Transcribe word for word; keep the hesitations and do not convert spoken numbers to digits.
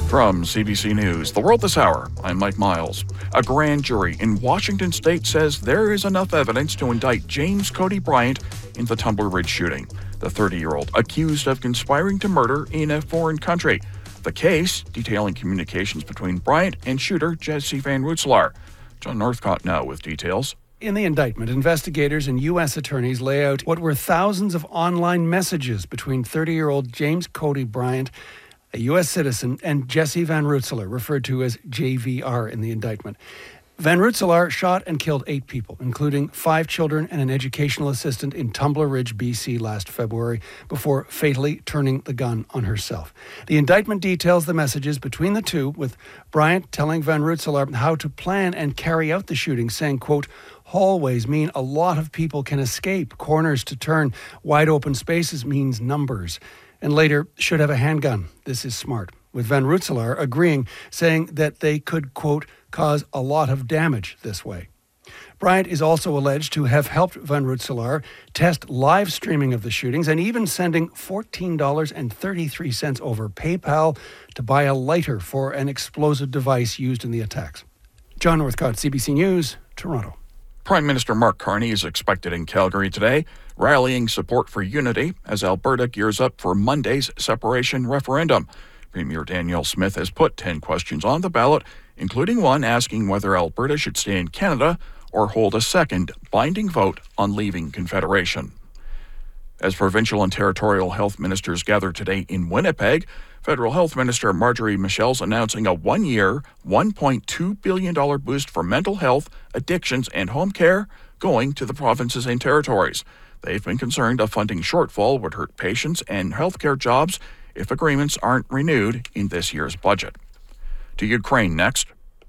From C B C News, The World This Hour, I'm Mike Miles. A grand jury in Washington state says there is enough evidence to indict James Cody Bryant in the Tumbler Ridge shooting, the thirty-year-old accused of conspiring to murder in a foreign country. The case, detailing communications between Bryant and shooter Jesse Van Rootselaar. John Northcott now with details. In the indictment, investigators and U S attorneys lay out what were thousands of online messages between thirty-year-old James Cody Bryant, a U S citizen, and Jesse Van Rootselaar, referred to as J V R in the indictment. Van Rootselaar shot and killed eight people, including five children and an educational assistant in Tumbler Ridge, B C last February, before fatally turning the gun on herself. The indictment details the messages between the two, with Bryant telling Van Rootselaar how to plan and carry out the shooting, saying, quote, "Hallways mean a lot of people can escape. Corners to turn. Wide open spaces means numbers." And later, should have a handgun. This is smart. With Van Rootselaar agreeing, saying that they could, quote, cause a lot of damage this way. Bryant is also alleged to have helped Van Rootselaar test live streaming of the shootings and even sending fourteen dollars and thirty-three cents over PayPal to buy a lighter for an explosive device used in the attacks. John Northcott, C B C News, Toronto. Prime Minister Mark Carney is expected in Calgary today, rallying support for unity as Alberta gears up for Monday's separation referendum. Premier Danielle Smith has put ten questions on the ballot, including one asking whether Alberta should stay in Canada or hold a second binding vote on leaving Confederation. As provincial and territorial health ministers gather today in Winnipeg, Federal Health Minister Marjorie Michel's announcing a one-year, one point two billion dollars boost for mental health, addictions, and home care going to the provinces and territories. They've been concerned a funding shortfall would hurt patients and healthcare jobs if agreements aren't renewed in this year's budget. To Ukraine next.